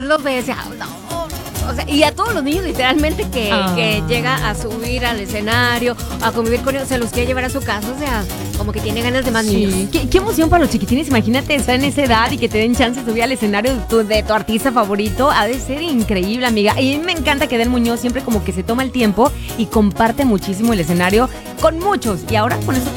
lo ves, o sea, y a todos los niños literalmente que llega a subir al escenario, a convivir con ellos, se los quiere llevar a su casa, o sea, como que tiene ganas de más niños. Qué emoción para los chiquitines, imagínate estar en esa edad y que te den chance de subir al escenario de tu artista favorito, ha de ser increíble, amiga. Y a mí me encanta que Edel Muñoz siempre como que se toma el tiempo y comparte muchísimo el escenario con muchos, y ahora con estos